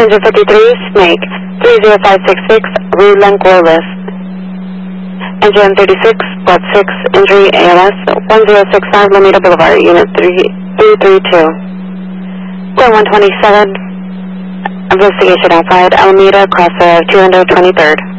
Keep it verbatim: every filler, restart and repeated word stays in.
Engine fifty-three, Snake, three zero five six six, Rue Lenguolis. Engine thirty-six, Blood six, Injury A L S, one zero six five Lomita Boulevard, Unit three three two. Clear one twenty-seven, investigation outside Alameda, cross of two hundred twenty-third.